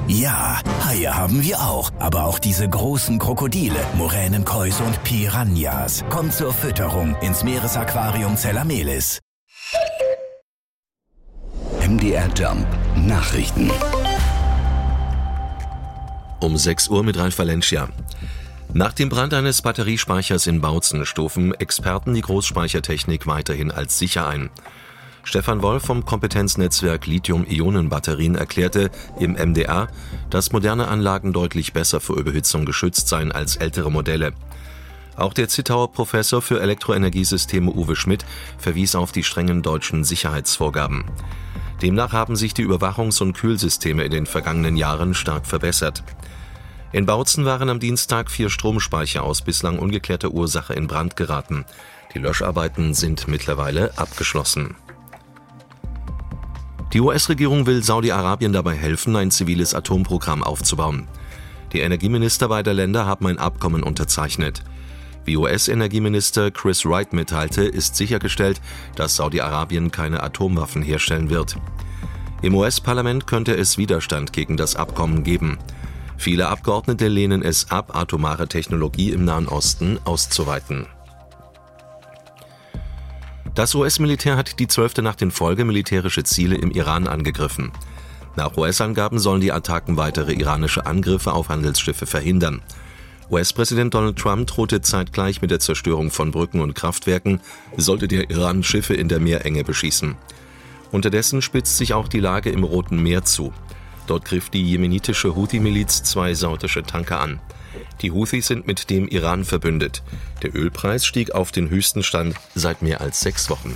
Ja, Haie haben wir auch. Aber auch diese großen Krokodile, Moränenkäuse und Piranhas. Kommt zur Fütterung ins Meeresaquarium Zellamelis. MDR Jump Nachrichten. Um 6 Uhr mit Ralf Valencia. Nach dem Brand eines Batteriespeichers in Bautzen stufen Experten die Großspeichertechnik weiterhin als sicher ein. Stefan Wolf vom Kompetenznetzwerk Lithium-Ionen-Batterien erklärte im MDR, dass moderne Anlagen deutlich besser vor Überhitzung geschützt seien als ältere Modelle. Auch der Zittauer Professor für Elektroenergiesysteme Uwe Schmidt verwies auf die strengen deutschen Sicherheitsvorgaben. Demnach haben sich die Überwachungs- und Kühlsysteme in den vergangenen Jahren stark verbessert. In Bautzen waren am Dienstag 4 Stromspeicher aus bislang ungeklärter Ursache in Brand geraten. Die Löscharbeiten sind mittlerweile abgeschlossen. Die US-Regierung will Saudi-Arabien dabei helfen, ein ziviles Atomprogramm aufzubauen. Die Energieminister beider Länder haben ein Abkommen unterzeichnet. Wie US-Energieminister Chris Wright mitteilte, ist sichergestellt, dass Saudi-Arabien keine Atomwaffen herstellen wird. Im US-Parlament könnte es Widerstand gegen das Abkommen geben. Viele Abgeordnete lehnen es ab, atomare Technologie im Nahen Osten auszuweiten. Das US-Militär hat die 12. Nacht in Folge militärische Ziele im Iran angegriffen. Nach US-Angaben sollen die Attacken weitere iranische Angriffe auf Handelsschiffe verhindern. US-Präsident Donald Trump drohte zeitgleich mit der Zerstörung von Brücken und Kraftwerken, sollte der Iran Schiffe in der Meerenge beschießen. Unterdessen spitzt sich auch die Lage im Roten Meer zu. Dort griff die jemenitische Houthi-Miliz 2 saudische Tanker an. Die Houthis sind mit dem Iran verbündet. Der Ölpreis stieg auf den höchsten Stand seit mehr als 6 Wochen.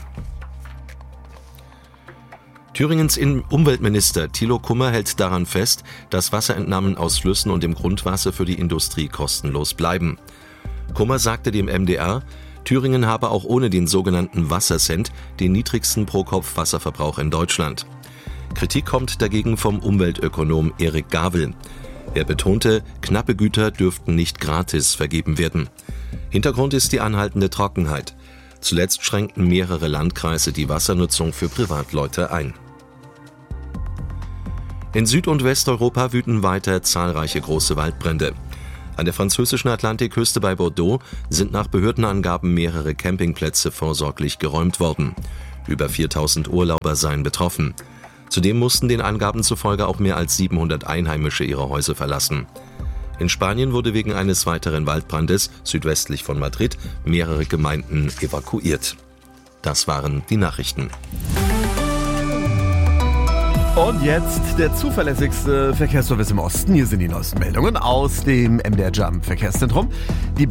Thüringens Umweltminister Thilo Kummer hält daran fest, dass Wasserentnahmen aus Flüssen und dem Grundwasser für die Industrie kostenlos bleiben. Kummer sagte dem MDR, Thüringen habe auch ohne den sogenannten Wassercent den niedrigsten Pro-Kopf-Wasserverbrauch in Deutschland. Kritik kommt dagegen vom Umweltökonom Erik Gavel. Er betonte, knappe Güter dürften nicht gratis vergeben werden. Hintergrund ist die anhaltende Trockenheit. Zuletzt schränkten mehrere Landkreise die Wassernutzung für Privatleute ein. In Süd- und Westeuropa wüten weiter zahlreiche große Waldbrände. An der französischen Atlantikküste bei Bordeaux sind nach Behördenangaben mehrere Campingplätze vorsorglich geräumt worden. Über 4000 Urlauber seien betroffen. Zudem mussten den Angaben zufolge auch mehr als 700 Einheimische ihre Häuser verlassen. In Spanien wurde wegen eines weiteren Waldbrandes südwestlich von Madrid mehrere Gemeinden evakuiert. Das waren die Nachrichten. Und jetzt der zuverlässigste Verkehrsservice im Osten. Hier sind die neuesten Meldungen aus dem MDR Jump Verkehrszentrum. Die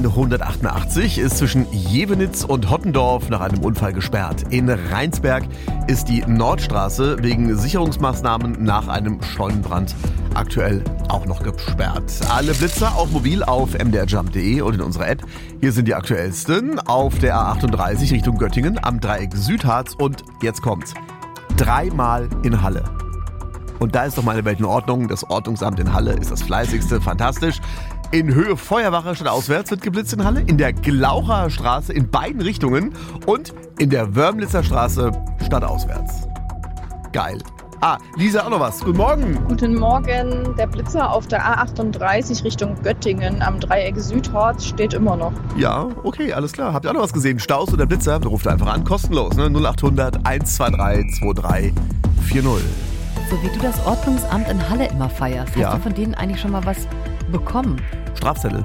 B188 ist zwischen Jevenitz und Hottendorf nach einem Unfall gesperrt. In Rheinsberg ist die Nordstraße wegen Sicherungsmaßnahmen nach einem Scheunenbrand aktuell auch noch gesperrt. Alle Blitzer auch mobil auf mdrjump.de und in unserer App. Hier sind die aktuellsten auf der A38 Richtung Göttingen am Dreieck Südharz und jetzt kommt's. 3-mal in Halle. Und da ist doch meine Welt in Ordnung. Das Ordnungsamt in Halle ist das fleißigste, fantastisch. In Höhe Feuerwache statt auswärts wird geblitzt in Halle. In der Glaucher Straße in beiden Richtungen und in der Wörmlitzer Straße statt auswärts. Geil. Lisa, auch noch was. Guten Morgen. Guten Morgen. Der Blitzer auf der A38 Richtung Göttingen am Dreieck Südharz steht immer noch. Ja, okay, alles klar. Habt ihr auch noch was gesehen? Staus oder Blitzer? Ruft einfach an. Kostenlos, ne? 0800 123 2340. So wie du das Ordnungsamt in Halle immer feierst, hast du von denen eigentlich schon mal was bekommen? Strafzettel.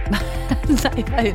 Nein.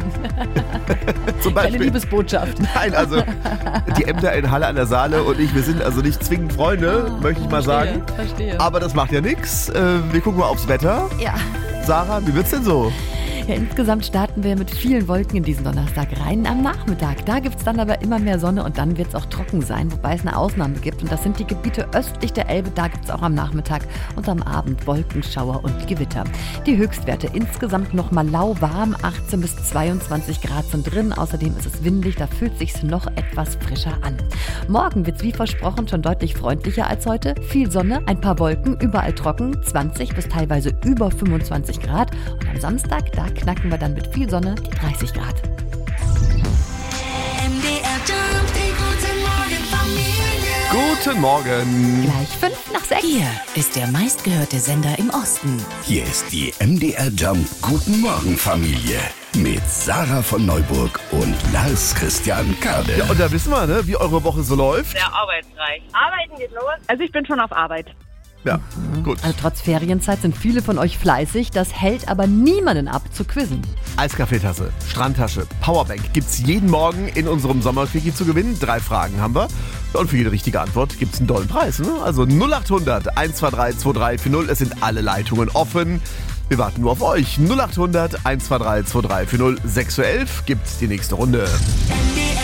Zum Beispiel. Keine Liebesbotschaft. Nein, also die Ämter in Halle an der Saale und ich, wir sind also nicht zwingend Freunde, möchte ich mal sagen. Verstehe. Aber das macht ja nichts. Wir gucken mal aufs Wetter. Ja. Sarah, wie wird's denn so? Ja, insgesamt starten wir mit vielen Wolken in diesen Donnerstag rein am Nachmittag. Da gibt es dann aber immer mehr Sonne und dann wird es auch trocken sein, wobei es eine Ausnahme gibt. Und das sind die Gebiete östlich der Elbe. Da gibt es auch am Nachmittag und am Abend Wolkenschauer und Gewitter. Die Höchstwerte insgesamt nochmal lauwarm, 18 bis 22 Grad sind drin. Außerdem ist es windig, da fühlt es sich noch etwas frischer an. Morgen wird es wie versprochen schon deutlich freundlicher als heute. Viel Sonne, ein paar Wolken, überall trocken, 20 bis teilweise über 25 Grad. Und am Samstag, da knacken wir dann mit viel Sonne die 30 Grad. Guten Guten Morgen. Gleich 5:05. Hier ist der meistgehörte Sender im Osten. Hier ist die MDR Jump Guten Morgen Familie mit Sarah von Neuburg und Lars Christian Kade. Ja, und da wissen wir, ne, wie eure Woche so läuft. Sehr arbeitsreich. Arbeiten geht los. Also ich bin schon auf Arbeit. Ja, gut. Also trotz Ferienzeit sind viele von euch fleißig, das hält aber niemanden ab zu quizzen. Eiskaffeetasse, Strandtasche, Powerbank gibt's jeden Morgen in unserem Sommerquickie zu gewinnen. 3 Fragen haben wir. Und für jede richtige Antwort gibt's einen tollen Preis. Ne? Also 0800 123 2340. Es sind alle Leitungen offen. Wir warten nur auf euch. 0800 123 2340. 6:11 Uhr gibt's die nächste Runde.